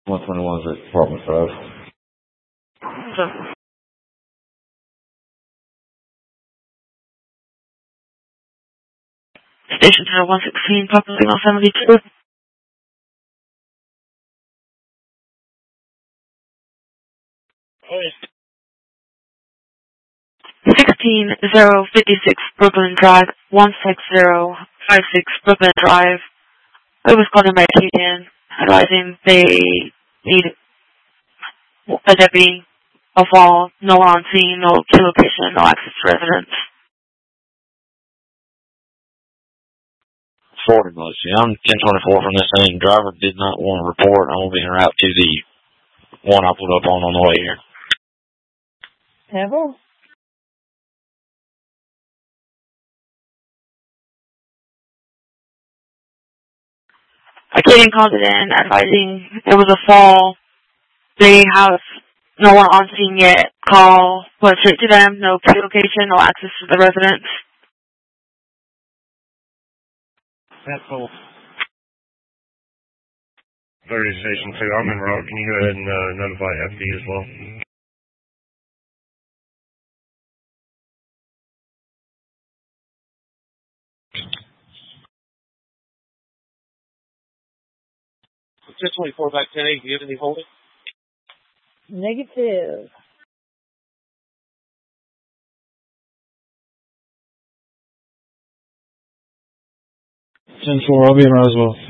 121 is at Department Drive. So, Station Tower 116, Papa Signal 72. Oh, yeah. 16056 Brooklyn Drive, 16056 Brooklyn Drive. I was calling my in, advising they need a deputy of all, no one on scene, no key location, no access to residence. Forwarding Lucy. I'm 1024 from this thing. Driver did not want to report. I'm going to be en route to the one I pulled up on the way here. Ever? I came called it in, advising it was a fall. They have no one on scene yet. Call went straight to them, no key location, no access to the residence. That's cool. 30 Station 2, I'm en route. Can you go ahead and notify FD as well? Just 24 back 10-8. Do you have any holding? Negative. 10-4, I'll be in Roswell.